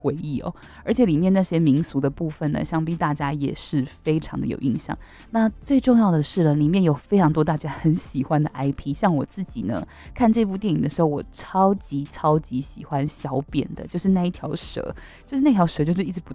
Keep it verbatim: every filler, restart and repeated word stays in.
回忆哦，而且里面那些民俗的部分呢，想必大家也是非常的有印象。那最重要的是呢，里面有非常多大家很喜欢的 I P， 像我自己呢，看这部电影的时候，我超级超级喜欢小扁的，就是那一条蛇，就是那条蛇就是一直不